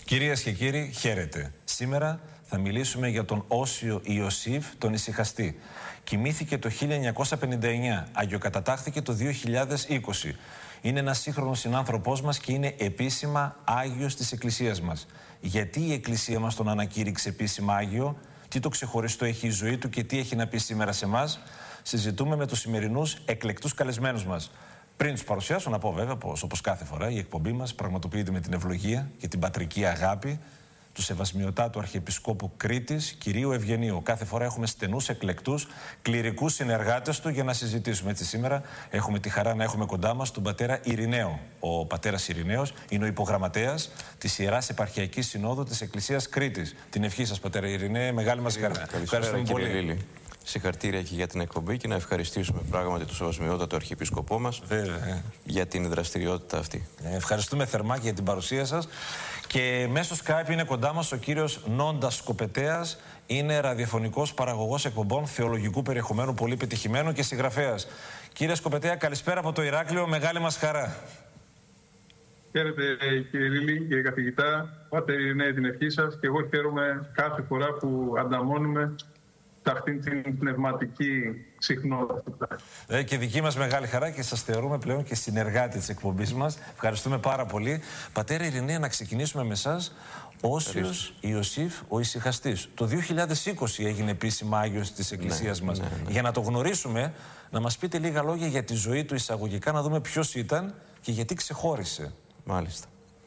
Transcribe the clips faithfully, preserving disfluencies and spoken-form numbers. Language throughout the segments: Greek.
Κυρίες και κύριοι, χαίρετε. Σήμερα θα μιλήσουμε για τον Όσιο Ιωσήφ, τον Ησυχαστή. Κοιμήθηκε το χίλια εννιακόσια πενήντα εννιά, αγιοκατατάχθηκε το δύο χιλιάδες είκοσι. Είναι ένας σύγχρονος συνάνθρωπός μας και είναι επίσημα Άγιος της Εκκλησίας μας. Γιατί η Εκκλησία μας τον ανακήρυξε επίσημα Άγιο, τι το ξεχωριστό έχει η ζωή του και τι έχει να πει σήμερα σε εμάς, συζητούμε με τους σημερινούς εκλεκτούς καλεσμένους μας. Πριν τους παρουσιάσω, να πω βέβαια πως όπως κάθε φορά η εκπομπή μας πραγματοποιείται με την ευλογία και την πατρική αγάπη του Σεβασμιωτάτου Αρχιεπισκόπου Κρήτης, κυρίου Ευγενίου. Κάθε φορά έχουμε στενούς εκλεκτούς, κληρικούς συνεργάτες του για να συζητήσουμε. Έτσι, σήμερα έχουμε τη χαρά να έχουμε κοντά μας τον πατέρα Ειρηναίο. Ο πατέρας Ειρηναίος είναι ο υπογραμματέας της Ιεράς Επαρχιακής Συνόδου της Εκκλησίας Κρήτης. Την ευχή σας, πατέρα Ειρηναίε, μεγάλη μας χαρά. Ευχαριστούμε πολύ. Λίλη. Συγχαρητήρια και για την εκπομπή και να ευχαριστήσουμε πράγματι τον Σεβασμιότατο Αρχιεπίσκοπό μας Βέβαια. για την δραστηριότητα αυτή. Ευχαριστούμε θερμά για την παρουσία σας. Και μέσω Skype είναι κοντά μας ο κύριος Νόντας Σκοπετέας. Είναι ραδιοφωνικός παραγωγός εκπομπών θεολογικού περιεχομένου, πολύ πετυχημένο και συγγραφέας. Κύριε Σκοπετέα, καλησπέρα από το Ηράκλειο. Μεγάλη μας χαρά. Χαίρετε κύριε Λίλη, κύριε καθηγητά. Πάτε Ειρηναία την ευχή σας και εγώ χαίρομαι κάθε φορά που ανταμώνουμε αυτήν την πνευματική συχνότητα. Ε, και δική μας μεγάλη χαρά και σας θεωρούμε πλέον και συνεργάτη της εκπομπής μας. Ευχαριστούμε πάρα πολύ. Πατέρα Ειρηναία, να ξεκινήσουμε με εσάς. Όσιος Ιωσήφ ο Ησυχαστής. Το δύο χιλιάδες είκοσι έγινε επίσημα Άγιος της Εκκλησίας ναι, μας. Ναι, ναι. Για να το γνωρίσουμε, να μας πείτε λίγα λόγια για τη ζωή του εισαγωγικά, να δούμε ποιος ήταν και γιατί ξεχώρισε. Μάλιστα.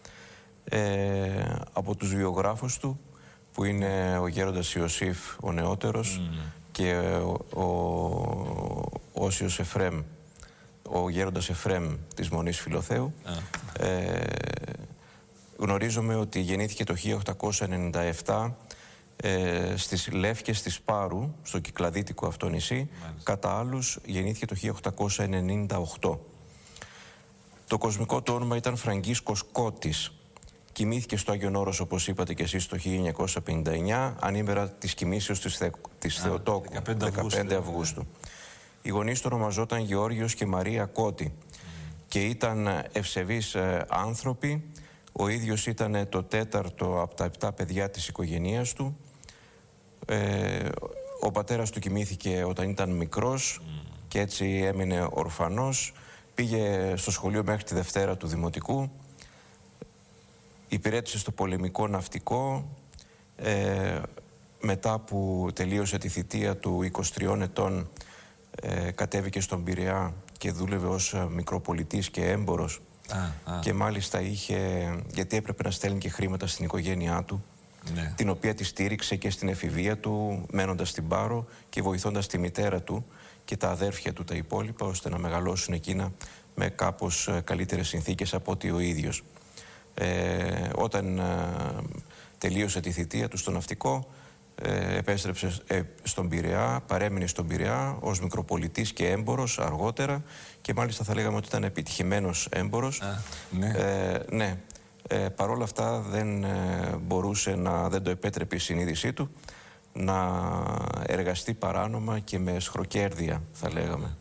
Ε, από τους βιογράφους του, που είναι ο γέροντας Ιωσήφ ο νεότερος mm. και ο, ο Όσιος Εφρέμ, ο γέροντας Εφρέμ της Μονής Φιλοθέου. Ah. Ε, γνωρίζουμε ότι γεννήθηκε το χίλια οκτακόσια ενενήντα επτά ε, στις Λεύκες της Πάρου, στο κυκλαδίτικο αυτό νησί. Μάλιστα. Κατά άλλους γεννήθηκε το χίλια οκτακόσια ενενήντα οκτώ. Το κοσμικό του όνομα ήταν Φραγκίσκος Κώτης. Κοιμήθηκε στο Άγιον Όρος, όπως είπατε και εσείς, το χίλια εννιακόσια πενήντα εννιά, ανήμερα της κοιμήσεως της, Θε... της Α, Θεοτόκου, δεκαπέντε Αυγούστου. Οι γονείς του ονομαζόταν Γεώργιος και Μαρία Κώτη mm. και ήταν ευσεβείς ε, άνθρωποι. Ο ίδιος ήταν το τέταρτο από τα επτά παιδιά της οικογένειας του. Ε, ο πατέρας του κοιμήθηκε όταν ήταν μικρός mm. και έτσι έμεινε ορφανός. Πήγε στο σχολείο μέχρι τη Δευτέρα του Δημοτικού. Υπηρέτησε στο πολεμικό ναυτικό, ε, μετά που τελείωσε τη θητεία του είκοσι τριών ετών ε, κατέβηκε στον Πειραιά και δούλευε ως μικροπολιτής και έμπορος α, α. και μάλιστα είχε, γιατί έπρεπε να στέλνει και χρήματα στην οικογένειά του, ναι. την οποία τη στήριξε και στην εφηβεία του, μένοντας στην Πάρο και βοηθώντας τη μητέρα του και τα αδέρφια του τα υπόλοιπα, ώστε να μεγαλώσουν εκείνα με κάπως καλύτερες συνθήκες από ότι ο ίδιος. Ε, όταν ε, τελείωσε τη θητεία του στο ναυτικό, ε, επέστρεψε ε, στον Πειραιά, παρέμεινε στον Πειραιά ως μικροπολιτής και έμπορος αργότερα και μάλιστα θα λέγαμε ότι ήταν επιτυχημένος έμπορος. Α, ναι. Ε, ναι. Ε, παρόλα αυτά δεν ε, μπορούσε να, δεν το επέτρεπε η συνείδησή του να εργαστεί παράνομα και με σχροκέρδια, θα λέγαμε.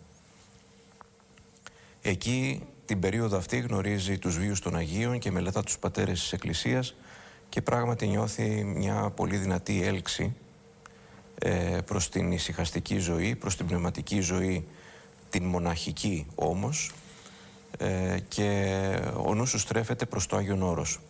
Εκεί την περίοδο αυτή γνωρίζει τους βίους των Αγίων και μελετά τους πατέρες της Εκκλησίας και πράγματι νιώθει μια πολύ δυνατή έλξη ε, προς την ησυχαστική ζωή, προς την πνευματική ζωή, την μοναχική όμως, ε, και ο νους του στρέφεται προς το Άγιον Όρος.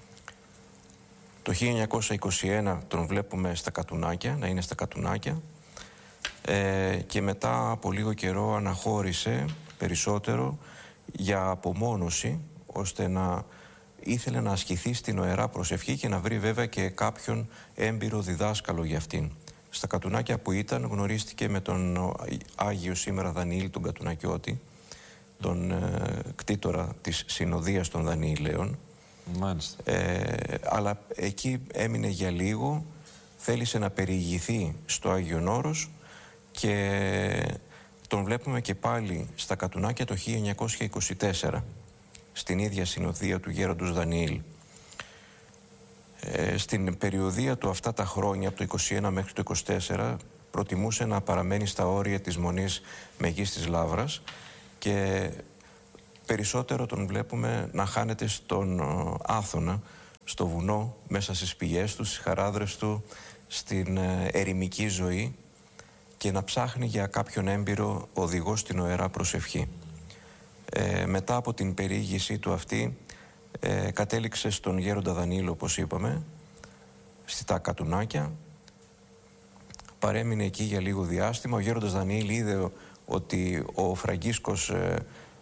Το χίλια εννιακόσια είκοσι ένα τον βλέπουμε στα Κατουνάκια, να είναι στα Κατουνάκια, ε, και μετά από λίγο καιρό αναχώρησε περισσότερο για απομόνωση, ώστε να ήθελε να ασκηθεί στην ωερά προσευχή και να βρει βέβαια και κάποιον έμπειρο διδάσκαλο για αυτήν. Στα Κατουνάκια που ήταν γνωρίστηκε με τον Άγιο σήμερα Δανιήλ τον Κατουνακιώτη, τον ε, κτήτορα της Συνοδείας των Δανιηλαίων. Μάλιστα. Ε, αλλά εκεί έμεινε για λίγο, θέλησε να περιηγηθεί στο Άγιον Όρος και τον βλέπουμε και πάλι στα Κατουνάκια το χίλια εννιακόσια είκοσι τέσσερα, στην ίδια συνοδεία του γέροντος Δανιήλ. Ε, στην περιοδία του αυτά τα χρόνια, από το είκοσι ένα μέχρι το είκοσι τέσσερα, προτιμούσε να παραμένει στα όρια της Μονής Μεγής της Λαύρας και περισσότερο τον βλέπουμε να χάνεται στον Άθωνα, στο βουνό, μέσα στις πηγές του, στις χαράδρες του, στην ερημική ζωή και να ψάχνει για κάποιον έμπειρο οδηγό στην ωερά προσευχή. Ε, μετά από την περιήγησή του αυτή, ε, κατέληξε στον γέροντα Δανίλο, όπως είπαμε, στη τα Κατουνάκια. Παρέμεινε εκεί για λίγο διάστημα. Ο γέροντας Δανίλη είδε ότι ο Φραγκίσκος ε,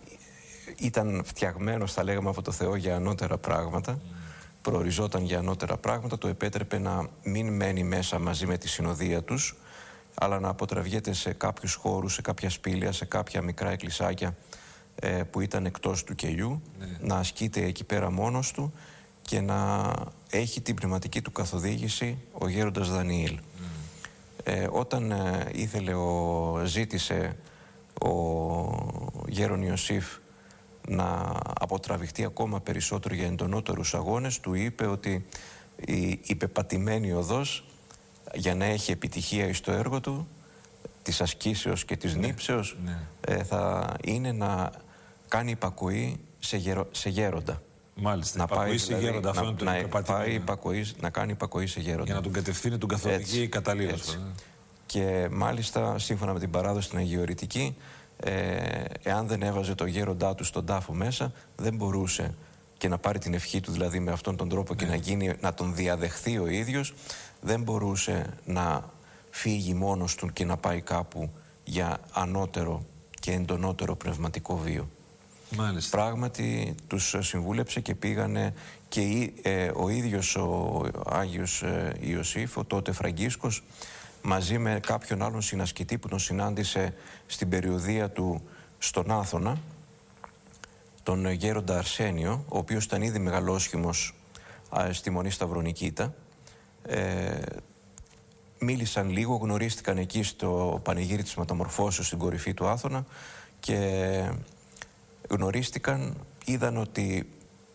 ήταν φτιαγμένος, θα λέγαμε, από το Θεό για ανώτερα πράγματα. Προοριζόταν για ανώτερα πράγματα. Το επέτρεπε να μην μένει μέσα μαζί με τη συνοδεία τους, αλλά να αποτραβιέται σε κάποιους χώρους, σε κάποια σπήλαια, σε κάποια μικρά εκκλησάκια ε, που ήταν εκτός του κελιού, ναι. να ασκείται εκεί πέρα μόνος του και να έχει την πνευματική του καθοδήγηση ο γέροντας Δανιήλ. Mm. Ε, όταν ε, ήθελε, ο, ζήτησε ο γέρον Ιωσήφ να αποτραβηχτεί ακόμα περισσότερο για εντονότερους αγώνες, του είπε ότι η, η πεπατημένη οδός για να έχει επιτυχία στο έργο του, της ασκήσεως και της ναι, νύψεως, ναι. Ε, θα είναι να κάνει υπακοή σε, γερο, σε γέροντα. Μάλιστα, να υπακοή πάει, σε δηλαδή, γέροντα, αυτό να, είναι το να, πάει υπακοή, να κάνει υπακοή σε γέροντα. Για να τον κατευθύνει, τον καθοδηγεί καταλήλως. Και μάλιστα, σύμφωνα με την παράδοση στην Αγιορητική, ε, εάν δεν έβαζε το γέροντά του στον τάφο μέσα, δεν μπορούσε και να πάρει την ευχή του, δηλαδή με αυτόν τον τρόπο, ναι. και να, γίνει, να τον διαδεχθεί ο ίδιος, δεν μπορούσε να φύγει μόνος του και να πάει κάπου για ανώτερο και εντονότερο πνευματικό βίο. Μάλιστα. Πράγματι τους συμβούλεψε και πήγανε και ε, ο ίδιος ο Άγιος ε, Ιωσήφ, ο τότε Φραγκίσκος, μαζί με κάποιον άλλον συνασκητή που τον συνάντησε στην περιοδεία του στον Άθωνα, τον γέροντα Αρσένιο, ο οποίος ήταν ήδη μεγαλόσχημος α, στη Μονή Σταυρονικήτα. Ε, μίλησαν λίγο, γνωρίστηκαν εκεί στο πανηγύρι της Μεταμορφώσεως στην κορυφή του Άθωνα και γνωρίστηκαν, είδαν ότι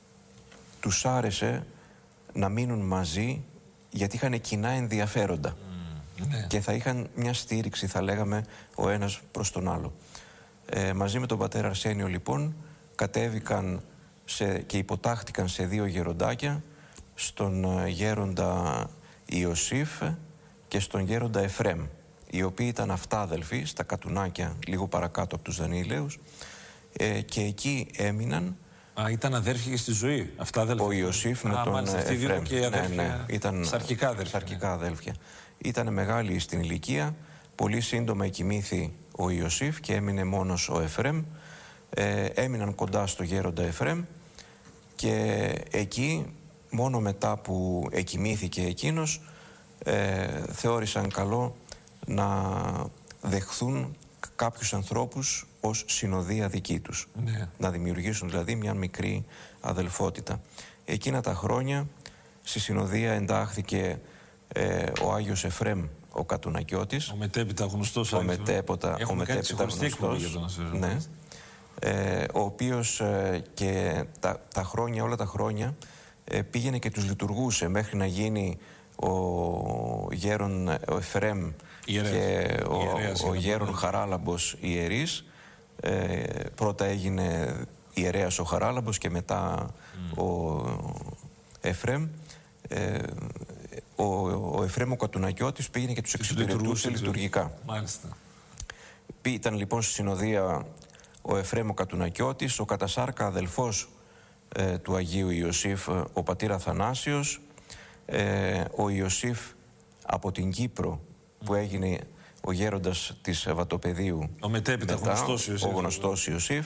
τους άρεσε να μείνουν μαζί γιατί είχαν κοινά ενδιαφέροντα mm, ναι. και θα είχαν μια στήριξη, θα λέγαμε, ο ένας προς τον άλλο. Ε, μαζί με τον πατέρα Αρσένιο λοιπόν κατέβηκαν σε, και υποτάχτηκαν σε δύο γεροντάκια, στον γέροντα Ιωσήφ και στον γέροντα Εφρέμ, οι οποίοι ήταν αυτάδελφοι στα Κατουνάκια, λίγο παρακάτω από τους Δανιηλαίους, ε, και εκεί έμειναν. Α, ήταν αδέρφια και στη ζωή, αυτάδελφοι. Ο Ιωσήφ με Α, τον μάλιστα, Εφρέμ. Και αδέρφια, ναι, ναι, ήταν σαρκικά αδέρφια. Σαρκικά αδέλφια. Ήταν μεγάλοι στην ηλικία, πολύ σύντομα εκοιμήθη ο Ιωσήφ και έμεινε μόνος ο Εφρέμ. Ε, έμειναν κοντά στο γέροντα Εφρέμ και εκεί, μόνο μετά που εκοιμήθηκε εκείνος, ε, θεώρησαν καλό να δεχθούν κάποιους ανθρώπους ως συνοδεία δική τους. Ναι. Να δημιουργήσουν δηλαδή μια μικρή αδελφότητα. Εκείνα τα χρόνια στη συνοδεία εντάχθηκε ε, ο Άγιος Εφρέμ, ο Κατουνακιώτης. Ο μετέπειτα γνωστός Άγιος. Ο μετέπειτα, ο μετέπειτα γνωστός. Ναι. Ε, ο οποίος ε, και τα, τα χρόνια, όλα τα χρόνια ε, πήγαινε και τους λειτουργούσε μέχρι να γίνει ο γέρον ο Εφρέμ Ιερές. και ο, Ιερέας, ο γέρον Χαράλαμπος ιερής. Ε, πρώτα έγινε ιερέας ο Χαράλαμπος και μετά mm. ο Εφρέμ. Ε, ο, ο Εφρέμ ο Κατουνακιώτης πήγαινε και τους εξυπηρετούσε λειτουργικά. Μάλιστα. Ήταν λοιπόν στη συνοδεία ο Εφρέμ ο Κατουνακιώτης, ο κατασάρκα αδελφός ε, του Αγίου Ιωσήφ, ο πατήρ Αθανάσιος, ε, ο Ιωσήφ από την Κύπρο που έγινε ο γέροντας της Βατοπεδίου, ο μετέπειτα μετά, γνωστός Ιωσήφ, ο γνωστός Ιωσήφ,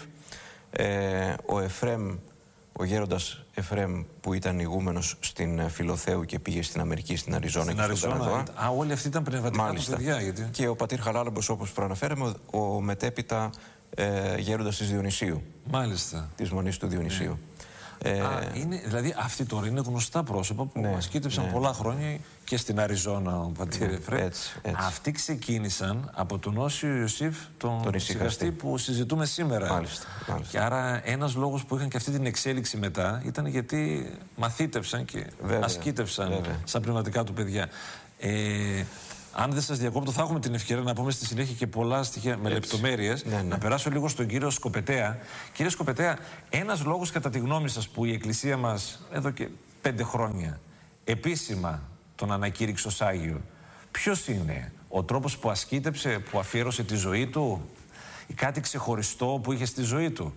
ε, ο Εφρέμ, ο γέροντας Εφρέμ που ήταν ηγούμενος στην Φιλοθέου και πήγε στην Αμερική, στην Αριζόνα στην και Αριζόνα, στον Καναδά. Α, όλοι αυτοί ήταν πνευματικά παιδιά. Γιατί... Και ο πατήρ Χαράλαμπος, όπως προαναφέραμε, ο, ο μετέπειτα ε, γέροντας της Διονυσίου. Μάλιστα. Της Μονής του Διονυσίου. Ναι. Ε, Α, είναι, δηλαδή αυτοί τώρα είναι γνωστά πρόσωπα που ναι, ασκήτευσαν ναι. πολλά χρόνια και στην Αριζόνα ο πατήρ Εφρέμ. Ναι, αυτοί ξεκίνησαν από τον Όσιο Ιωσήφ, τον, τον ησυχαστή που συζητούμε σήμερα. Μάλιστα, μάλιστα. Και άρα ένας λόγος που είχαν και αυτή την εξέλιξη μετά ήταν γιατί μαθήτευσαν και βέβαια, ασκήτευσαν βέβαια. σαν πνευματικά του παιδιά. Ε, Αν δεν σας διακόπτω, θα έχουμε την ευκαιρία να πούμε στη συνέχεια και πολλά στοιχεία με λεπτομέρειες. Ναι, ναι. Να περάσω λίγο στον κύριο Σκοπετέα. Κύριε Σκοπετέα, ένας λόγος κατά τη γνώμη σας που η Εκκλησία μας εδώ και πέντε χρόνια επίσημα τον ανακήρυξε ως Άγιο, ποιος είναι? Ο τρόπος που ασκήτεψε, που αφιέρωσε τη ζωή του, ή κάτι ξεχωριστό που είχε στη ζωή του?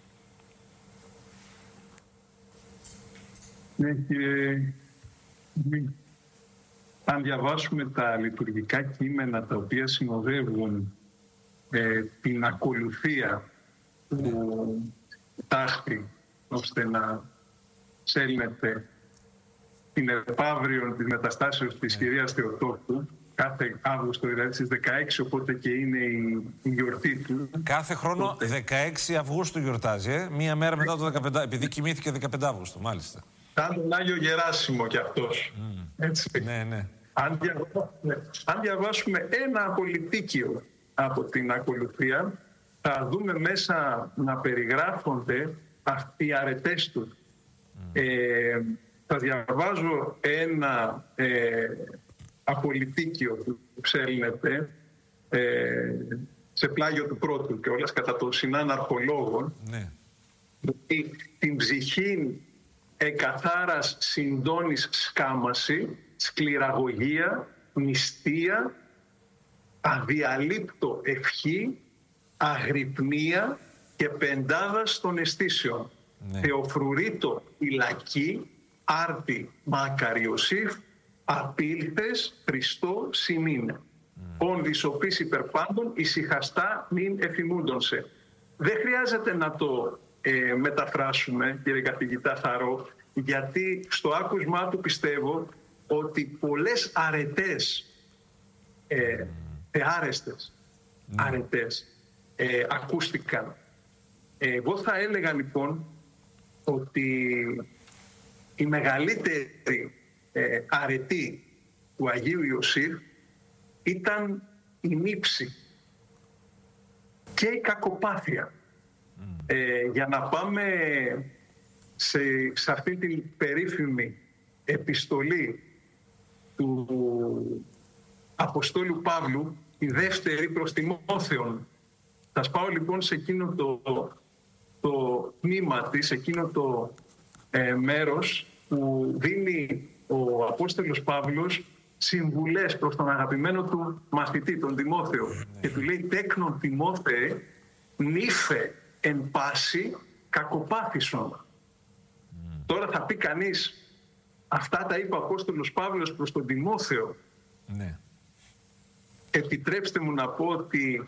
Ναι, κύριε, αν διαβάσουμε τα λειτουργικά κείμενα τα οποία συνοδεύουν ε, την ακολουθία του τάχτη, ώστε να σέλνεται την επαύριο της μεταστάσεως της κυρίας Θεοτόκου, κάθε Αύγουστο, δηλαδή στις δεκαέξι, οπότε και είναι η, η γιορτή του. Κάθε χρόνο οπότε δεκαέξι Αυγούστου γιορτάζει, ε? μία μέρα μετά το δεκαπέντε, επειδή κοιμήθηκε δεκαπέντε Αυγούστου, μάλιστα. Σαν τον Άγιο Γεράσιμο κι αυτός. Mm. Έτσι. Ναι, ναι. Αν διαβάσουμε, αν διαβάσουμε ένα απολυτίκιο από την ακολουθία, θα δούμε μέσα να περιγράφονται αυτοί οι αρετές του. Mm. Ε, θα διαβάζω ένα ε, απολυτίκιο που ψέλνεται ε, σε πλάγιο του πρώτου και όλας κατά τον συνάναρχο λόγο. Ναι. Την ψυχή εκαθάρας συντώνης σκάμαση, σκληραγωγία, νηστεία, αδιαλείπτο ευχή, αγρυπνία και πεντάδας των αισθήσεων. Ναι. Θεοφρουρήτο ηλακή, άρτη μακαριοσύφ, απήλθες Χριστό συνήνε. Ον δισοπής υπερπάντων, ησυχαστά μην εφημούντονσε. Δεν χρειάζεται να το ε, μεταφράσουμε, κύριε καθηγητά Θαρό, γιατί στο άκουσμά του πιστεύω ότι πολλές αρετές, ε, θεάρεστες mm. αρετές, ε, ακούστηκαν. Εγώ θα έλεγα λοιπόν ότι η μεγαλύτερη ε, αρετή του Αγίου Ιωσήφ ήταν η νύψη και η κακοπάθεια. Mm. Ε, για να πάμε σε, σε αυτή την περίφημη επιστολή του Αποστόλου Παύλου, η δεύτερη προς Τιμόθεον. Θα σπάω λοιπόν σε εκείνο το, το τμήμα της, σε εκείνο το ε, μέρος που δίνει ο Απόστολος Παύλος συμβουλές προς τον αγαπημένο του μαθητή, τον Τιμόθεο. Mm. Και του λέει: «Τέκνον Τιμόθεε, νύφε εν πάση κακοπάθησον». Mm. Τώρα θα πει κανείς, αυτά τα είπε ο Απόστολος Παύλος προς τον Τιμόθεο. Ναι. Επιτρέψτε μου να πω ότι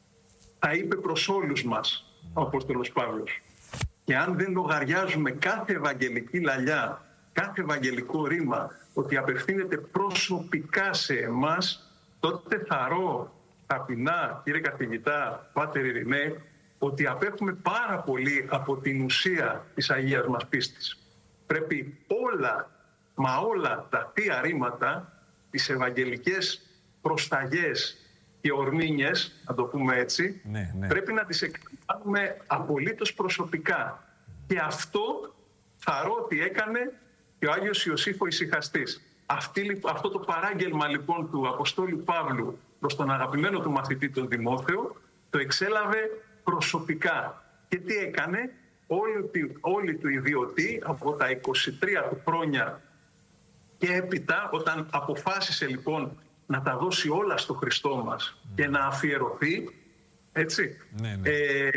τα είπε προς όλους μας ο Απόστολος Παύλος. Και αν δεν λογαριάζουμε κάθε ευαγγελική λαλιά, κάθε ευαγγελικό ρήμα, ότι απευθύνεται προσωπικά σε εμάς, τότε θαρώ ταπεινά, κύριε καθηγητά, πάτερ Ειρηνέ, ότι απέχουμε πάρα πολύ από την ουσία της Αγίας μας πίστης. Πρέπει όλα, μα όλα τα θεία ρήματα, τις ευαγγελικές προσταγές και ορμήνιες, να το πούμε έτσι, ναι, ναι. πρέπει να τις εκτιμάμε απολύτως προσωπικά. Και αυτό θαρώ ότι έκανε και ο Άγιος Ιωσήφ ο Ησυχαστής. Αυτή, αυτό το παράγγελμα λοιπόν του Αποστόλου Παύλου προς τον αγαπημένο του μαθητή τον Τιμόθεο, το εξέλαβε προσωπικά. Και τι έκανε? Όλη, όλη του ιδιωτή από τα είκοσι τρία του χρόνια και έπειτα, όταν αποφάσισε λοιπόν να τα δώσει όλα στο Χριστό μας mm. και να αφιερωθεί, έτσι, ναι, ναι. Ε,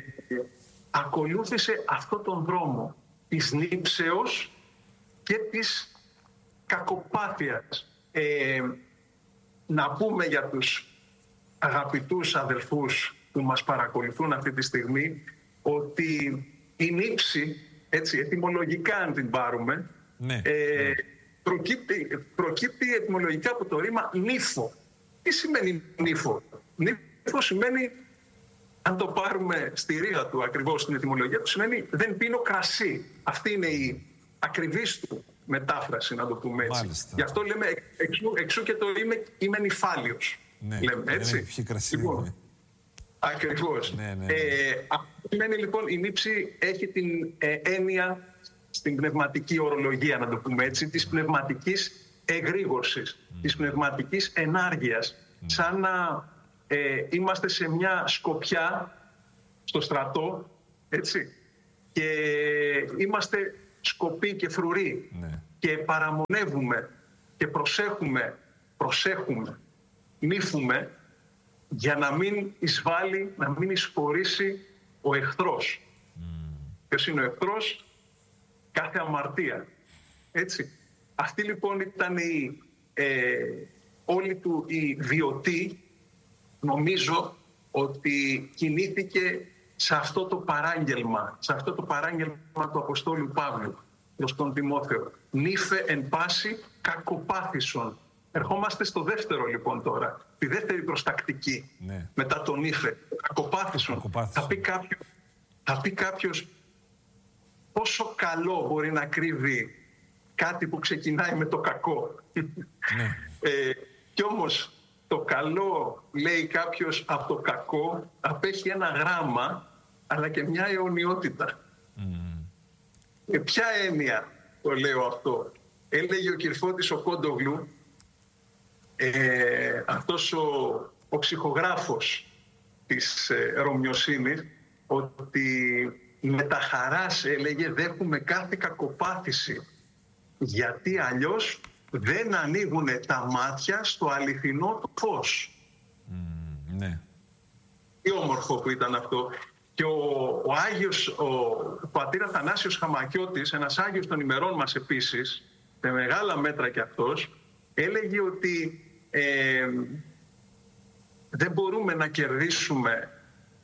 ακολούθησε αυτό τον δρόμο της νύψεως και της κακοπάθειας. Ε, να πούμε για τους αγαπητούς αδελφούς που μας παρακολουθούν αυτή τη στιγμή ότι η νύψη, έτσι, ετυμολογικά αν την πάρουμε, ναι, ε, ναι. Προκύπτει, προκύπτει ετυμολογικά από το ρήμα νύφο. Τι σημαίνει νύφο? Νύφο σημαίνει, αν το πάρουμε στη ρίγα του ακριβώς στην ετυμολογία του, σημαίνει δεν πίνω κρασί. Αυτή είναι η ακριβής του μετάφραση, να το πούμε έτσι. Μάλιστα. Γι' αυτό λέμε εξού, εξού και το είμαι, είμαι νυφάλιος. Ναι, λέμε, έτσι. Δεν έχει κρασί. Λοιπόν, ναι. Ακριβώς. Ναι, ναι, ναι. Ε, αυτό σημαίνει λοιπόν η νύψη έχει την ε, έννοια στην πνευματική ορολογία, να το πούμε έτσι, της πνευματικής εγρήγορσης, mm. της πνευματικής ενάργειας. Mm. Σαν να ε, είμαστε σε μια σκοπιά στο στρατό, έτσι, και είμαστε σκοπή και φρουρή Ναι. και παραμονεύουμε και προσέχουμε, προσέχουμε, νύφουμε για να μην εισβάλλει, να μην εισφορήσει ο εχθρός. Mm. Ποιος είναι ο εχθρός? Κάθε αμαρτία. Έτσι. Αυτή λοιπόν ήταν η, ε, όλη του η βιωτή, νομίζω ότι κινήθηκε σε αυτό το παράγγελμα, σε αυτό το παράγγελμα του Αποστόλου Παύλου προς τον Τιμόθεο. Νύφε εν πάση κακοπάθησον. Ερχόμαστε στο δεύτερο λοιπόν τώρα, τη δεύτερη προστακτική, ναι. μετά τον νύφε, κακοπάθησον. Θα πει κάποιος, θα πει κάποιος πόσο καλό μπορεί να κρύβει κάτι που ξεκινάει με το κακό. Ναι. ε, κι όμως το καλό, λέει κάποιος, από το κακό απέχει ένα γράμμα, αλλά και μια αιωνιότητα. Mm. Ε, ποια έννοια το λέω αυτό? Έλεγε ο Κυρφώτης ο Κόντογλου, ε, αυτός ο, ο ψυχογράφος της ε, Ρωμιοσύνης, ότι με τα χαράς, έλεγε, δέχουμε κάθε κακοπάθηση, γιατί αλλιώς δεν ανοίγουν τα μάτια στο αληθινό του φως. Mm, ναι. Τι όμορφο που ήταν αυτό. Και ο, ο Άγιος, ο, ο πατήρ Αθανάσιος Χαμακιώτης, ένας Άγιος των ημερών μας επίσης, με μεγάλα μέτρα κι αυτός, έλεγε ότι ε, δεν μπορούμε να κερδίσουμε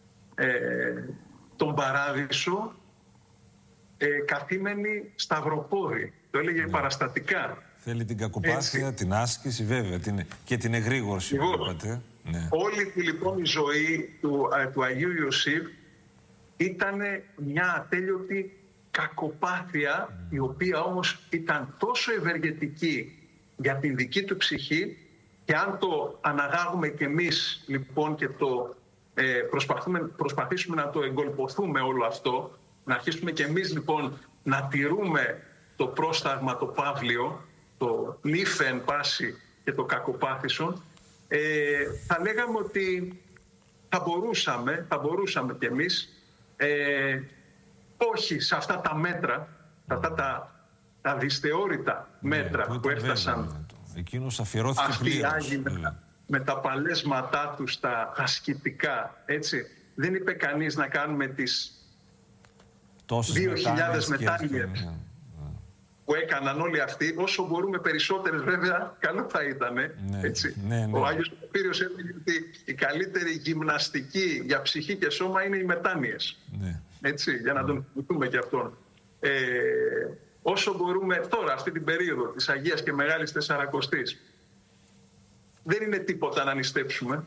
ε, τον παράδεισο ε, καθήμενοι σταυροπόδι. Το έλεγε ναι. παραστατικά. Θέλει την κακοπάθεια, την άσκηση, βέβαια, την, και την εγρήγορση. Είπατε. Ναι. Όλη τη λοιπόν η ζωή του, του Αγίου Ιωσήφ ήταν μια ατέλειωτη κακοπάθεια, mm. η οποία όμως ήταν τόσο ευεργετική για την δική του ψυχή, και αν το αναγάγουμε κι εμείς λοιπόν και το ε, προσπαθούμε, προσπαθήσουμε να το εγκολποθούμε όλο αυτό, να αρχίσουμε κι εμείς λοιπόν να τηρούμε το πρόσταγμα, το Παύλιο, το νύφε εν πάση και το κακοπάθησον, ε, θα λέγαμε ότι θα μπορούσαμε, θα μπορούσαμε κι εμείς, ε, όχι σε αυτά τα μέτρα, σε αυτά τα, τα δυσθεώρητα μέτρα ναι, που έφτασαν εκείνος αφιερώθηκε αυτοί οι Άγιοι με, ναι. με τα παλέσματά τους, τα ασκητικά, έτσι. Δεν είπε κανείς να κάνουμε τις δύο χιλιάδες μετάνοιες ναι. που έκαναν όλοι αυτοί. Όσο μπορούμε περισσότερες, βέβαια, καλό θα ήταν. Ναι, ναι, ναι. Ο Άγιος Πύριος έλεγε ότι η καλύτερη γυμναστική για ψυχή και σώμα είναι οι μετάνοιες. Ναι. Έτσι, για να τον θυμηθούμε και αυτόν. Ε, όσο μπορούμε τώρα, αυτή την περίοδο της Αγίας και Μεγάλης Τεσσαρακοστής, δεν είναι τίποτα να νηστέψουμε.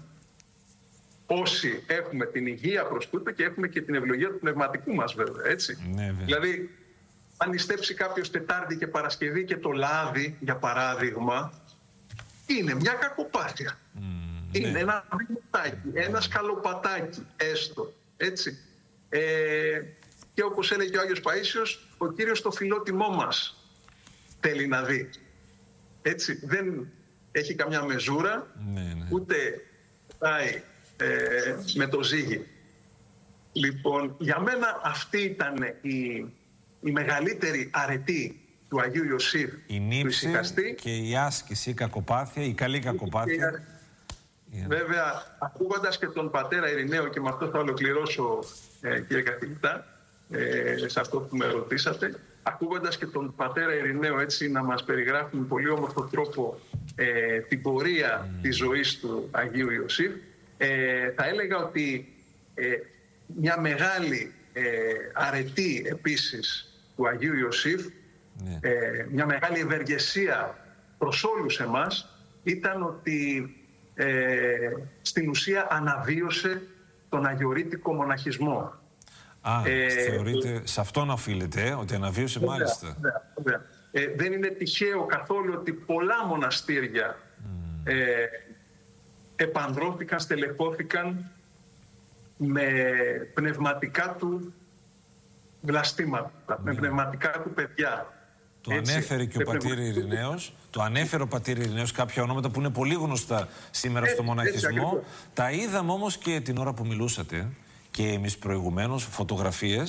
Όσοι έχουμε την υγεία προς τούτο και έχουμε και την ευλογία του πνευματικού μας, βέβαια, έτσι. Ναι, βέβαια. Δηλαδή, αν νηστέψει κάποιος Τετάρτη και Παρασκευή και το λάδι, για παράδειγμα, είναι μια κακοπάθεια. Mm, είναι ναι. ένα βηματάκι, ένα σκαλοπατάκι, έστω, έτσι. Ε, και όπως έλεγε ο Άγιος Παΐσιος, ο Κύριος το φιλότιμό μας θέλει να δει. Έτσι, δεν έχει καμιά μεζούρα, ναι, ναι. ούτε πάει ε, με το ζύγι. Λοιπόν, για μένα αυτή ήταν η, η μεγαλύτερη αρετή του Αγίου Ιωσήφ, η νύψη και η άσκηση, η κακοπάθεια, η καλή κακοπάθεια. Yeah. Βέβαια, ακούγοντας και τον πατέρα Ειρηναίο, και με αυτό θα ολοκληρώσω, ε, κύριε καθηγητά, ε, σε αυτό που με ρωτήσατε, ακούγοντας και τον πατέρα Ειρηναίο έτσι να μας περιγράφει με πολύ όμορφο τρόπο ε, την πορεία mm. της ζωής του Αγίου Ιωσήφ, ε, θα έλεγα ότι ε, μια μεγάλη ε, αρετή επίσης του Αγίου Ιωσήφ, yeah. ε, μια μεγάλη ευεργεσία προς όλους εμάς, ήταν ότι Ε, στην ουσία αναβίωσε τον αγιορείτικο μοναχισμό. Α, ε, θεωρείτε, σε αυτόν οφείλεται, ε, ότι αναβίωσε βέβαια, μάλιστα. Βέβαια, βέβαια. Ε, δεν είναι τυχαίο καθόλου ότι πολλά μοναστήρια mm. ε, επανδρώθηκαν, στελεχώθηκαν με πνευματικά του βλαστήματα, mm. με πνευματικά του παιδιά. Το έτσι, ανέφερε και ο πατήρ Ειρηναίος. Το ανέφερε ο πατήρ Ειρηναίος κάποια ονόματα που είναι πολύ γνωστά σήμερα έτσι, στο μοναχισμό. Έτσι, τα είδαμε όμως και την ώρα που μιλούσατε και εμείς προηγουμένως, φωτογραφίες.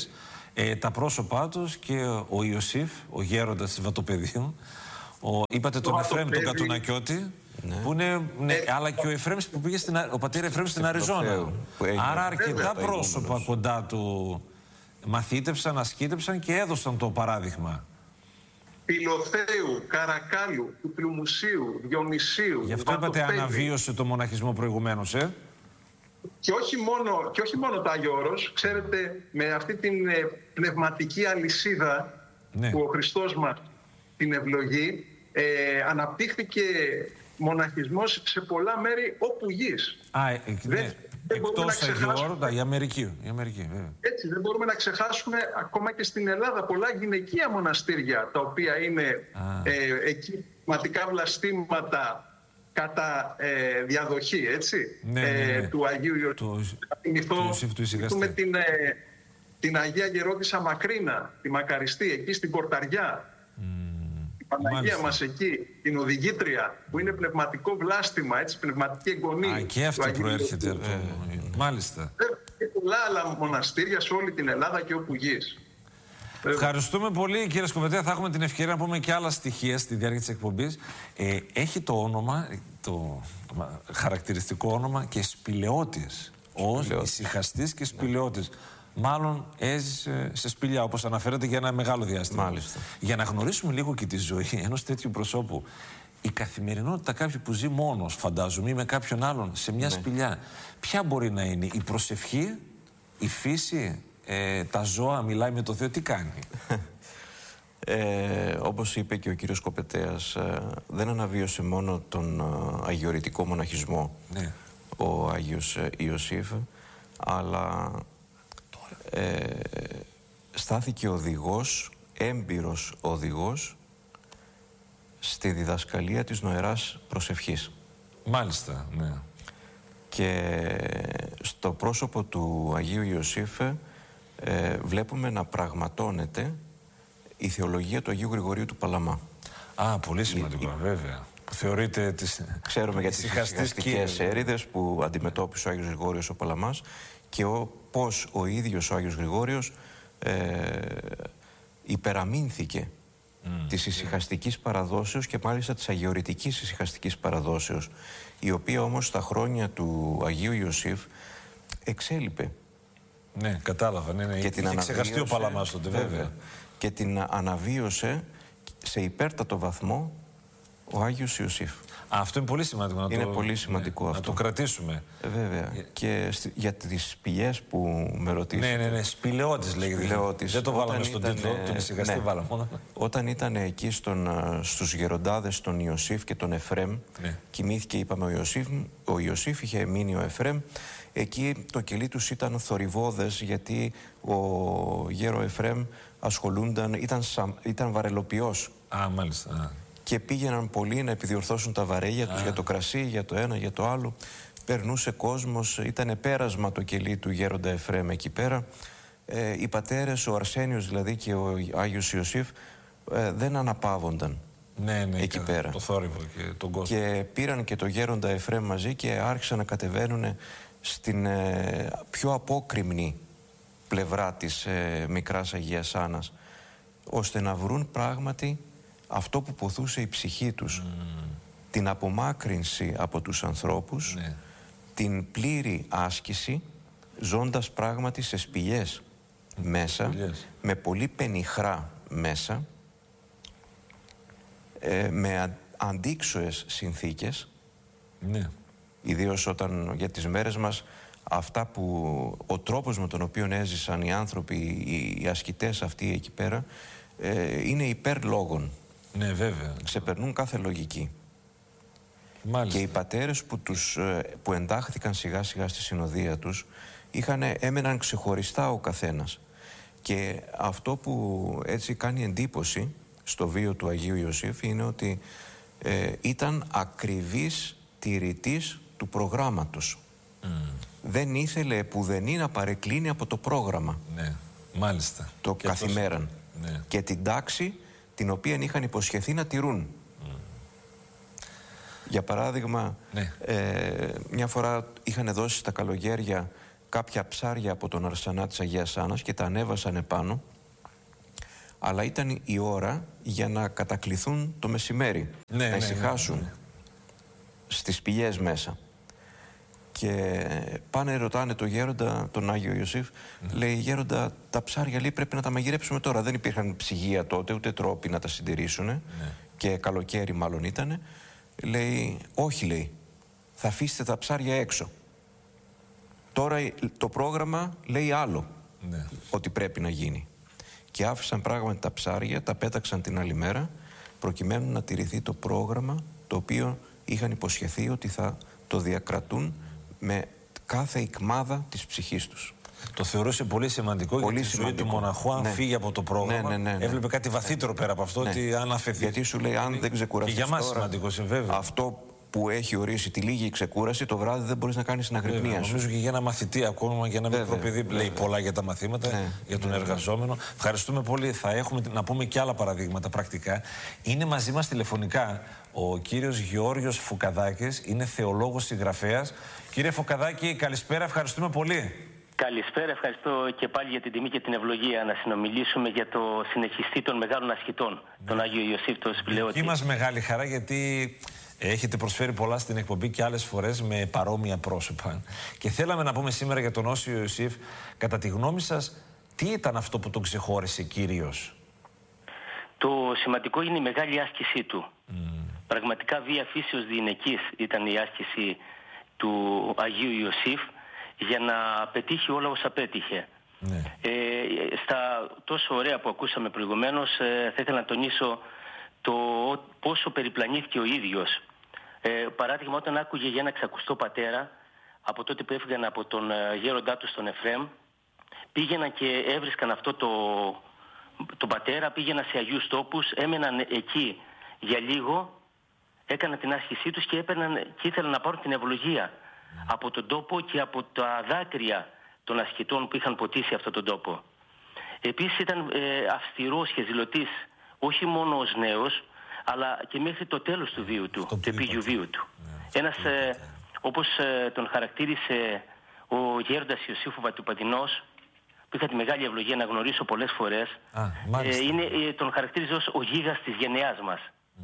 ε, τα πρόσωπά τους και ο Ιωσήφ, ο γέροντας της Βατοπεδίου, ο, είπατε τον Εφραίμ τον Κατουνακιώτη, ναι. που είναι, ναι, ε, αλλά και ο Εφραίμ που πήγε στην, ο πατήρ Εφραίμ στην Αριζόνα. Άρα αρκετά πρόσωπα κοντά του μαθήτευσαν, ασκήτευσαν και έδωσαν το παράδειγμα. Πυλοθέου, Καρακάλου, του Πλουμουσίου, Διονυσίου. Γι' αυτό είπατε αναβίωσε το μοναχισμό προηγουμένως, ε? Και όχι μόνο, και όχι μόνο το Άγιο Όρος, ξέρετε, με αυτή την ε, πνευματική αλυσίδα, ναι, που ο Χριστός μας την ευλογεί, ε, αναπτύχθηκε μοναχισμός σε πολλά μέρη όπου γης. Α, ε, ναι. Δεν, εκτός Αγίου Όρου, η Αμερική, η Αμερική βέβαια. Έτσι, δεν μπορούμε να ξεχάσουμε ακόμα και στην Ελλάδα πολλά γυναικεία μοναστήρια, τα οποία είναι ε, εκεί πνευματικά βλαστήματα κατά ε, διαδοχή, έτσι, ναι, ναι, ναι. Ε, του Αγίου Ιωσήφ. Θυμηθούμε την, ε, την Αγία Γερόντισσα Μακρίνα, τη Μακαριστή, εκεί στην Πορταριά. Mm, η Παναγία μάλιστα. μας εκεί, την Οδηγήτρια, που είναι πνευματικό βλάστημα, έτσι, πνευματική εγγονή. Α, και αυτό προέρχεται. Ε, ε, μάλιστα. Και πολλά άλλα μοναστήρια σε όλη την Ελλάδα και όπου γης. Ευχαριστούμε πολύ, κύριε Σκοπετέα. Θα έχουμε την ευκαιρία να πούμε και άλλα στοιχεία στη διάρκεια της εκπομπής. Ε, έχει το όνομα, το, το χαρακτηριστικό όνομα και Σπηλαιώτης. Ως ησυχαστής και Σπηλαιώτης. Ναι. Μάλλον έζησε σε σπηλιά, όπως αναφέρεται, για ένα μεγάλο διάστημα. Μάλιστα. Για να γνωρίσουμε λίγο και τη ζωή ενός τέτοιου προσώπου. Η καθημερινότητα κάποιου που ζει μόνος, φαντάζομαι, ή με κάποιον άλλον σε μια ναι. σπηλιά. Ποια μπορεί να είναι η προσευχή, η φύση, Ε, τα ζώα, μιλάει με το Θεό, τι κάνει? Ε, όπως είπε και ο κύριος Σκοπετέας, ε, δεν αναβίωσε μόνο τον ε, αγιορητικό μοναχισμό, ναι, ο Άγιος ε, Ιωσήφ, αλλά ε, στάθηκε οδηγός, έμπειρος οδηγός στη διδασκαλία της νοεράς προσευχής. Μάλιστα, ναι. Και στο πρόσωπο του Αγίου Ιωσήφ Ε, βλέπουμε να πραγματώνεται η θεολογία του Αγίου Γρηγορίου του Παλαμά. Α, πολύ σημαντικό, η, βέβαια. Που θεωρείται τις... Ξέρουμε για τις ησυχαστικές έρηδες που αντιμετώπισε ο Άγιος Γρηγόριος ο Παλαμάς και ο, πώς ο ίδιος ο Άγιος Γρηγόριος ε, υπεραμείνθηκε mm, της ησυχαστικής yeah. παραδόσεως και μάλιστα της αγιορητικής ησυχαστικής παραδόσεως, η οποία όμως στα χρόνια του Αγίου Ιωσήφ εξέλιπε. Ναι, κατάλαβα. Ναι, ναι. Και την ξεχαστεί ο Παλαμάς τότε, βέβαια. βέβαια. Και την αναβίωσε σε υπέρτατο βαθμό ο Άγιος Ιωσήφ. Α, αυτό είναι πολύ σημαντικό. Να είναι το, πολύ σημαντικό ναι, αυτό. Να το κρατήσουμε. Ε, βέβαια. Yeah. Και στη, για τις πηγές που με ρωτήσατε. Ναι, ναι, ναι. Σπηλαιώτης λέγεται. Σπηλαιώτης. Δεν το βάλαμε στον τίτλο, τον ησυχαστή ναι. βάλαμε. Όταν ήταν εκεί στον, στους γεροντάδες τον Ιωσήφ και τον Εφραίμ, ναι. κοιμήθηκε, είπαμε, ο Ιωσήφ, ο Ιωσήφ, είχε μείνει ο Εφραίμ. Εκεί το κελί τους ήταν θορυβώδες, γιατί ο γέρο Εφραίμ ασχολούνταν, ήταν, σαν, ήταν βαρελοποιός. Α, μάλιστα. Και πήγαιναν πολλοί να επιδιορθώσουν τα βαρέλια τους για το κρασί, για το ένα, για το άλλο. Περνούσε κόσμος, ήταν πέρασμα το κελί του γέροντα Εφραίμ εκεί πέρα. Ε, οι πατέρες, ο Αρσένιος δηλαδή και ο Άγιος Ιωσήφ, ε, δεν αναπαύονταν. Ναι, ναι, εκεί πέρα. Το θόρυβο και τον κόσμο. Και πήραν και το γέροντα Εφραίμ μαζί και άρχισαν να κατεβαίνουν στην ε, πιο απόκρημνη πλευρά της ε, Μικράς Αγίας Άννας, ώστε να βρουν πράγματι αυτό που ποθούσε η ψυχή τους. Mm. Την απομάκρυνση από τους ανθρώπους, ναι. την πλήρη άσκηση, ζώντας πράγματι σε σπηλιές μέσα, σπηλιές. με πολύ πενιχρά μέσα, ε, με αντίξωες συνθήκες, ναι. ιδίως όταν για τις μέρες μας αυτά που ο τρόπος με τον οποίο έζησαν οι άνθρωποι, οι, οι ασκητές αυτοί εκεί πέρα, ε, είναι υπέρ λόγων. Ναι, βέβαια. Ξεπερνούν κάθε λογική. Μάλιστα. Και οι πατέρες που, τους, που εντάχθηκαν σιγά σιγά στη συνοδεία τους είχαν, έμεναν ξεχωριστά ο καθένας. Και αυτό που έτσι κάνει εντύπωση στο βίο του Αγίου Ιωσήφ είναι ότι ε, ήταν ακριβής τηρητής του προγράμματος. Mm. Δεν ήθελε πουδενή να παρεκκλίνει από το πρόγραμμα. Ναι, μάλιστα. Το και καθημέραν. Ναι. Και την τάξη την οποία είχαν υποσχεθεί να τηρούν. Mm. Για παράδειγμα, ναι. ε, μια φορά είχαν δώσει στα καλογέρια κάποια ψάρια από τον Αρσενά της Αγίας Άννας και τα ανέβασαν επάνω, αλλά ήταν η ώρα για να κατακληθούν το μεσημέρι, ναι, να ησυχάσουν ναι, ναι, ναι. στις πηγές μέσα. Και πάνε ρωτάνε τον γέροντα, τον Άγιο Ιωσήφ, ναι. λέει, γέροντα, τα ψάρια λέει, πρέπει να τα μαγειρέψουμε τώρα. Δεν υπήρχαν ψυγεία τότε, ούτε τρόποι να τα συντηρήσουν, ναι. και καλοκαίρι μάλλον ήτανε. Λέει, όχι, λέει, θα αφήσετε τα ψάρια έξω. Τώρα το πρόγραμμα λέει άλλο, ναι. ότι πρέπει να γίνει. Και άφησαν πράγματι τα ψάρια, τα πέταξαν την άλλη μέρα, προκειμένου να τηρηθεί το πρόγραμμα το οποίο είχαν υποσχεθεί ότι θα το διακρατούν με κάθε ικμάδα της ψυχής τους. Το θεωρούσε πολύ σημαντικό, πολύ γιατί η ζωή σημαντικό. του μοναχού, αν ναι. φύγει από το πρόγραμμα, ναι, ναι, ναι, ναι. έβλεπε κάτι βαθύτερο ναι. πέρα από αυτό, ναι. ότι αν αφαιθεί. Γιατί σου λέει, αν δεν ξεκουραστείς και για μας τώρα, σημαντικό, βέβαια. αυτό που έχει ορίσει τη λίγη ξεκούραση, το βράδυ δεν μπορείς να κάνεις την αγρυπνία σου. Νομίζω και για ένα μαθητή, ακόμα για ένα βέβαια, μικρό παιδί, βέβαια. λέει πολλά για τα μαθήματα, ναι, για τον ναι, εργαζόμενο. Ναι. Ευχαριστούμε πολύ. Θα έχουμε να πούμε και άλλα παραδείγματα πρακτικά. Είναι μαζί μας τηλεφωνικά ο κύριος Γεώργιος Φουκαδάκης, είναι θεολόγος συγγραφέας. Κύριε Φουκαδάκη, καλησπέρα, ευχαριστούμε πολύ. Καλησπέρα, ευχαριστώ και πάλι για την τιμή και την ευλογία να συνομιλήσουμε για το συνεχιστή των μεγάλων ασκητών, ναι. τον Άγιο Ιωσήφ τον Σπηλαιώτη. Δική μας μεγάλη χαρά, γιατί έχετε προσφέρει πολλά στην εκπομπή και άλλες φορές με παρόμοια πρόσωπα. Και θέλαμε να πούμε σήμερα για τον Όσιο Ιωσήφ, κατά τη γνώμη σας, τι ήταν αυτό που τον ξεχώρισε κυρίως? Το σημαντικό είναι η μεγάλη άσκησή του. Mm. Πραγματικά βία φύσεως διηνεκής ήταν η άσκηση του Αγίου Ιωσήφ για να πετύχει όλα όσα πέτυχε. Ναι. Ε, στα τόσο ωραία που ακούσαμε προηγουμένως, ε, θα ήθελα να τονίσω το πόσο περιπλανήθηκε ο ίδιος. Ε, παράδειγμα, όταν άκουγε για ένα ξακουστό πατέρα, από τότε που έφυγαν από τον ε, γέροντά του στον Εφραίμ, πήγαιναν και έβρισκαν αυτό το, τον πατέρα, πήγαιναν σε αγιούς τόπους, έμεναν εκεί για λίγο, έκαναν την άσκησή τους και, έπαιρναν, και ήθελαν να πάρουν την ευλογία mm. από τον τόπο και από τα δάκρυα των ασκητών που είχαν ποτίσει αυτόν τον τόπο. Επίσης ήταν ε, αυστηρός και ζηλωτής, όχι μόνο ως νέος, αλλά και μέχρι το τέλος του βίου του, του επίγειου βίου του. Yeah, Ένας, ε, όπως ε, τον χαρακτήρισε ο γέροντας Ιωσήφου Βατουπαντινός, που είχα τη μεγάλη ευλογία να γνωρίσω πολλές φορές, ah, ε, είναι, ε, τον χαρακτήριζε ως ο γίγας της γενεάς μας. Mm.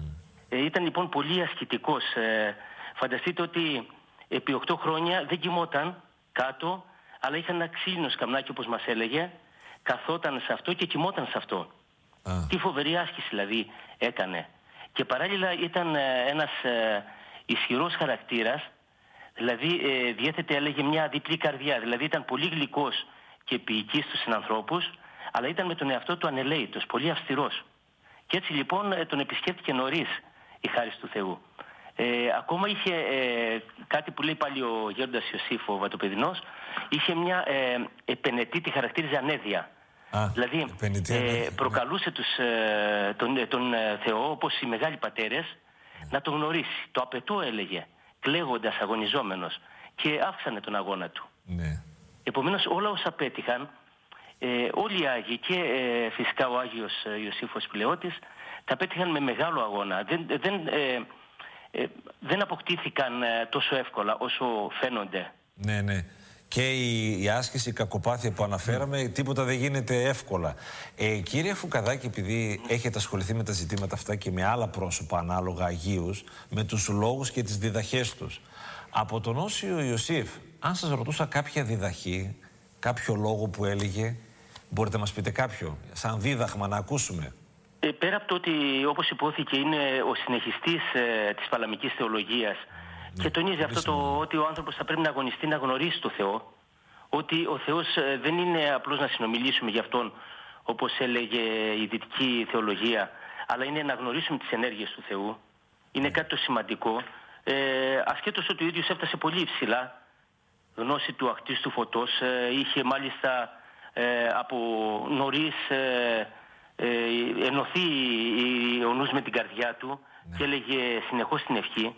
Ε, ήταν λοιπόν πολύ ασκητικός. Ε, φανταστείτε ότι επί οκτώ χρόνια δεν κοιμόταν κάτω, αλλά είχε ένα ξύλινο σκαμνάκι, όπως μας έλεγε, καθόταν σε αυτό και κοιμόταν σε αυτό. Ah. Τι φοβερή άσκηση δηλαδή έκανε. Και παράλληλα ήταν ε, ένας ε, ισχυρός χαρακτήρας, δηλαδή ε, διέθετε, έλεγε, μια διπλή καρδιά. Δηλαδή ήταν πολύ γλυκός και ποιητής στους συνανθρώπους, αλλά ήταν με τον εαυτό του ανελαίητος, πολύ αυστηρός. Και έτσι λοιπόν ε, τον επισκέφτηκε νωρίς η χάρις του Θεού. Ε, ακόμα είχε ε, κάτι που λέει πάλι ο γέροντας Ιωσήφ ο Βατοπεδινός, είχε μια ε, επενετή, τη χαρακτήριζε ανέδεια. Α, δηλαδή ε, προκαλούσε τους, ε, τον, τον ε, Θεό, όπως οι μεγάλοι πατέρες, ναι. να τον γνωρίσει. Το απαιτώ, έλεγε, κλαίγοντας, αγωνιζόμενος, και άφησανε τον αγώνα του. Ναι. Επομένως όλα όσα πέτυχαν, ε, όλοι οι Άγιοι και ε, φυσικά ο Άγιος Ιωσήφ ο Σπηλαιώτης, τα πέτυχαν με μεγάλο αγώνα. Δεν, δεν, ε, ε, δεν αποκτήθηκαν ε, τόσο εύκολα όσο φαίνονται. Ναι, ναι. Και η, η άσκηση, η κακοπάθεια που αναφέραμε, mm. τίποτα δεν γίνεται εύκολα. Ε, κύριε Φουκαδάκη, επειδή έχετε ασχοληθεί με τα ζητήματα αυτά και με άλλα πρόσωπα ανάλογα αγίους, με τους λόγους και τις διδαχές τους, από τον Όσιο Ιωσήφ, αν σας ρωτούσα κάποια διδαχή, κάποιο λόγο που έλεγε, μπορείτε να μας πείτε κάποιο, σαν δίδαγμα να ακούσουμε? Ε, πέρα από το ότι, όπως υπόθηκε, είναι ο συνεχιστής ε, της παλαμικής θεολογίας, ναι, και τονίζει αυτό το ότι ο άνθρωπος θα πρέπει να αγωνιστεί να γνωρίσει το Θεό, ότι ο Θεός ε, δεν είναι απλώς να συνομιλήσουμε για Αυτόν, όπως έλεγε η δυτική θεολογία, αλλά είναι να γνωρίσουμε τις ενέργειες του Θεού. Είναι κάτι το σημαντικό. Ε, ασχέτως ότι ο ίδιος έφτασε πολύ υψηλά, γνώση του ακτίστου φωτός, ε, είχε μάλιστα ε, από νωρίς ε, ε, ενωθεί ο νους με την καρδιά του, ναι, και έλεγε συνεχώς την ευχή.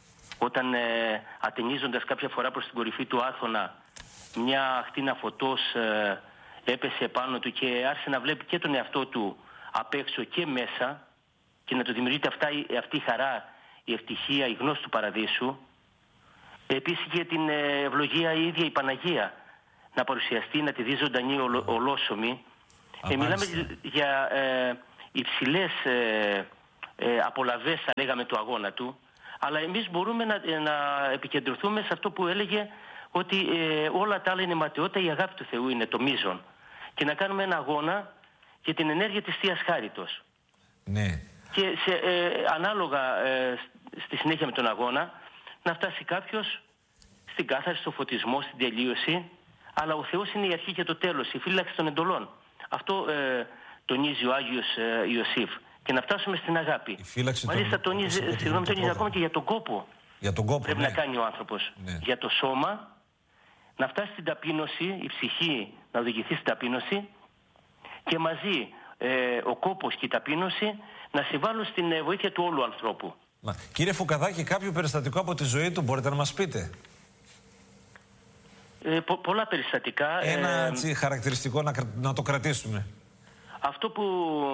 Όταν ε, ατενίζοντας κάποια φορά προς την κορυφή του Άθωνα, μια αχτίνα φωτός ε, έπεσε πάνω του και άρχισε να βλέπει και τον εαυτό του απ' έξω και μέσα, και να του δημιουργείται αυτά, αυτή η χαρά, η ευτυχία, η γνώση του παραδείσου. Επίσης και την ευλογία η ίδια η Παναγία να παρουσιαστεί, να τη δει ζωντανή ολο, ολόσωμη. Ε, μιλάμε για ε, υψηλές ε, ε, απολαβές, θα λέγαμε, του αγώνα του. Αλλά εμείς μπορούμε να, να επικεντρωθούμε σε αυτό που έλεγε, ότι ε, όλα τα άλλα είναι ματαιότητα, η αγάπη του Θεού είναι το μείζον. Και να κάνουμε ένα αγώνα για την ενέργεια της Θείας Χάριτος. Ναι. Και σε, ε, ανάλογα ε, στη συνέχεια με τον αγώνα, να φτάσει κάποιος στην κάθαρση, στο φωτισμό, στην τελείωση. Αλλά ο Θεός είναι η αρχή και το τέλος, η φύλαξη των εντολών. Αυτό ε, τονίζει ο Άγιος ε, Ιωσήφ. Και να φτάσουμε στην αγάπη. Μάλιστα τονίζει, συγγνώμη, τονίζει ακόμα και για τον κόπο. Για τον κόπο, πρέπει ναι. να κάνει ο άνθρωπος. Ναι. Για το σώμα, να φτάσει στην ταπείνωση, η ψυχή να οδηγηθεί στην ταπείνωση και μαζί ε, ο κόπος και η ταπείνωση να συμβάλλουν στην ε, βοήθεια του όλου ανθρώπου. Μα, κύριε Φουκαδάκη, κάποιο περιστατικό από τη ζωή του μπορείτε να μας πείτε? Ε, πο, πολλά περιστατικά. Ένα ε, έτσι, χαρακτηριστικό να, να το κρατήσουμε. Αυτό που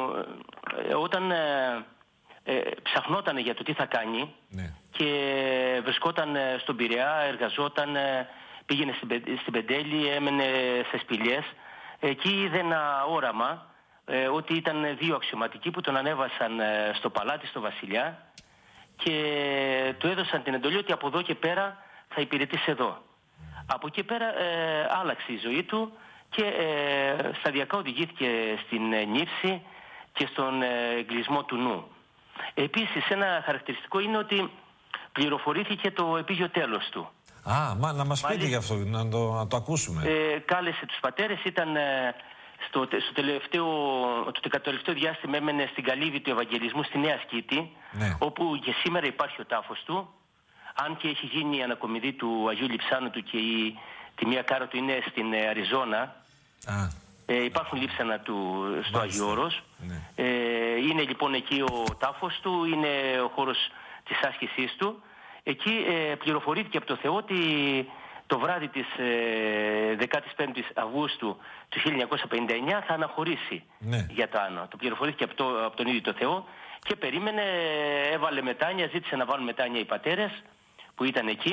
ε, όταν ε, ε, ψαχνόταν για το τι θα κάνει, ναι, και βρισκόταν ε, στον Πειραιά, εργαζόταν, ε, πήγαινε στην, στην Πεντέλη, έμενε σε σπηλιές. Εκεί είδε ένα όραμα ε, ότι ήταν δύο αξιωματικοί που τον ανέβασαν ε, στο παλάτι, στο βασιλιά, και του έδωσαν την εντολή ότι από εδώ και πέρα θα υπηρετήσει εδώ. Από εκεί πέρα ε, άλλαξε η ζωή του και ε, σταδιακά οδηγήθηκε στην ε, νύψη και στον ε, εγκλισμό του νου. Επίσης, ένα χαρακτηριστικό είναι ότι πληροφορήθηκε το επίγειο τέλος του. Α, μα, να μας πείτε γι' αυτό, να το, να το ακούσουμε. Ε, κάλεσε τους πατέρες, ήταν ε, στο, στο τελευταίο, το τελευταίο διάστημα έμενε στην καλύβη του Ευαγγελισμού στη Νέα Σκήτη, ναι, όπου και σήμερα υπάρχει ο τάφος του, αν και έχει γίνει η ανακομιδή του Αγίου Λειψάνου του και η, τη μία κάρα του είναι στην ε, Αριζόνα. Α. Ε, υπάρχουν λείψανα του στο Αγίου Όρος. Ναι. Ε, είναι λοιπόν εκεί ο τάφος του, είναι ο χώρος της άσκησής του. Εκεί ε, πληροφορήθηκε από το Θεό ότι το βράδυ της ε, δεκάτης πέμπτης Αυγούστου του χίλια εννιακόσια πενήντα εννιά θα αναχωρήσει, ναι, για το Άνω. Το πληροφορήθηκε από, το, από τον ίδιο το Θεό και περίμενε, έβαλε μετάνοια, ζήτησε να βάλουν μετάνοια οι πατέρες που ήταν εκεί,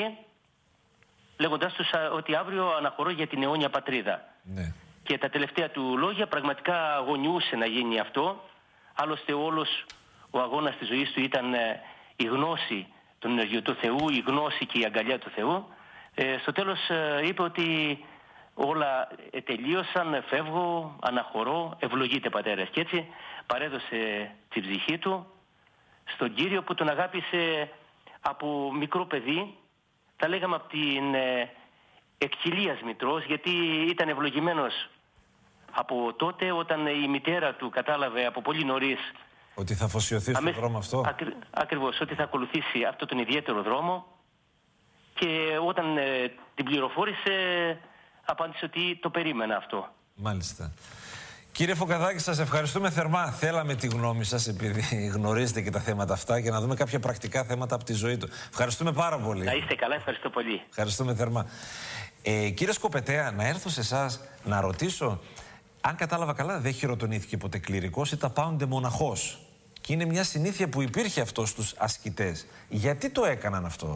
λέγοντάς τους ότι αύριο αναχωρώ για την αιώνια πατρίδα. Ναι. Και τα τελευταία του λόγια πραγματικά αγωνιούσε να γίνει αυτό. Άλλωστε όλος ο αγώνας της ζωής του ήταν η γνώση των ενεργειών του Θεού, η γνώση και η αγκαλιά του Θεού. Ε, στο τέλος ε, είπε ότι όλα τελείωσαν, φεύγω, αναχωρώ, ευλογείτε πατέρες. Και έτσι παρέδωσε την ψυχή του στον Κύριο που τον αγάπησε από μικρό παιδί, τα λέγαμε από την ε, εκκυλίας μητρός, γιατί ήταν ευλογημένος από τότε όταν η μητέρα του κατάλαβε από πολύ νωρίς ότι θα αφοσιωθεί στον αμέσως, δρόμο αυτό. Ακρι, ακριβώς, ότι θα ακολουθήσει αυτόν τον ιδιαίτερο δρόμο, και όταν ε, την πληροφόρησε απάντησε ότι το περίμενα αυτό. Μάλιστα. Κύριε Φουκαδάκη, σας ευχαριστούμε θερμά. Θέλαμε τη γνώμη σας, επειδή γνωρίζετε και τα θέματα αυτά, και να δούμε κάποια πρακτικά θέματα από τη ζωή του. Ευχαριστούμε πάρα πολύ. Να είστε καλά, ευχαριστώ πολύ. Ευχαριστούμε θερμά. Ε, κύριε Σκοπετέα, να έρθω σε εσάς να ρωτήσω, αν κατάλαβα καλά, δεν χειροτονήθηκε ποτέ κληρικός ή τα πάουντε μοναχός. Και είναι μια συνήθεια που υπήρχε αυτό στους ασκητές. Γιατί το έκαναν αυτό?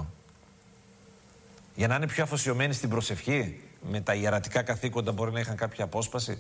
Για να είναι πιο αφοσιωμένοι στην προσευχή? Με τα ιερατικά καθήκοντα μπορεί να είχαν κάποια απόσπαση?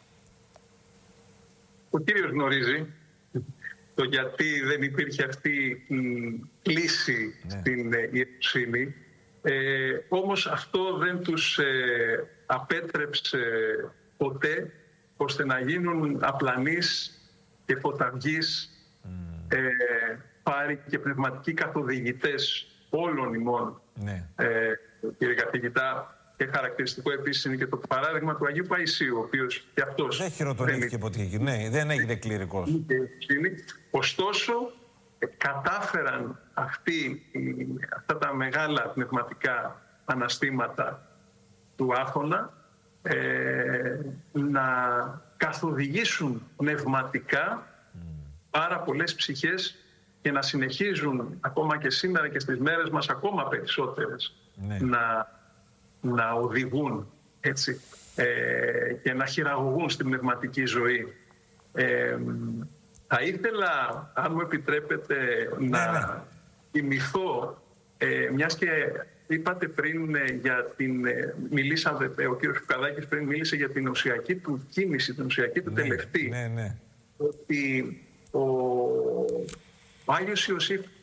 Ο Κύριος γνωρίζει το γιατί δεν υπήρχε αυτή η κλίση, ναι, στην ιεροσύνη. Ε, όμως αυτό δεν τους ε, απέτρεψε ποτέ ώστε να γίνουν απλανείς και φωταυγείς, mm. ε, πάροι και πνευματικοί καθοδηγητές όλων ημών. Ναι. Ε, κύριε καθηγητά, και χαρακτηριστικό επίσης είναι και το παράδειγμα του Αγίου Παϊσίου, ο οποίος και αυτός δεν χειροτονήθηκε ποτέ εκεί, ναι, δεν έγινε κληρικός. Ωστόσο, κατάφεραν αυτοί, αυτά τα μεγάλα πνευματικά αναστήματα του Άχωνα ε, να καθοδηγήσουν πνευματικά mm. πάρα πολλές ψυχές και να συνεχίζουν ακόμα και σήμερα και στις μέρες μας ακόμα περισσότερες, ναι, να, να οδηγούν, έτσι, ε, και να χειραγωγούν στην πνευματική ζωή. Ε, θα ήθελα, αν μου επιτρέπετε, ναι, να θυμηθώ ε, μιας και είπατε πριν ε, για την... Ε, μιλήσατε, ε, ο κύριος Φουκαδάκης πριν μίλησε για την ουσιακή του κίνηση, την ουσιακή του ναι, τελευταία. Ναι, ναι. Ότι ο, ο Άγιος Ιωσήφ